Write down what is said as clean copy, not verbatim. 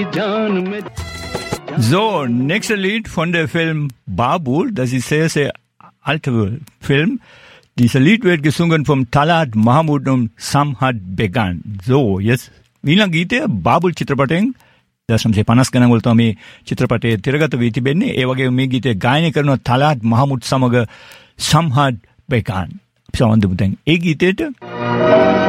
So, nächster Lied von der Film Babul. Das ist sehr, sehr alter Film. Dieser Lied wird gesungen vom Talat Mahmud und Samhat Began. So, jetzt, wie lange geht der? Babul चित्रपटें 1950 ගණන් වල තමයි චිත්‍රපටයේ තිරගත වී තිබෙන්නේ. ඒ වගේම මේ ගීතය ගායනා කරන තලාත් මහමුද් සමග සම්හද් බෙගාන්. අපි සමන්දමු දැන් ඒ ගීතයට